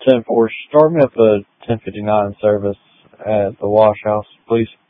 10-4, start me up a 1059 service at the wash house, please.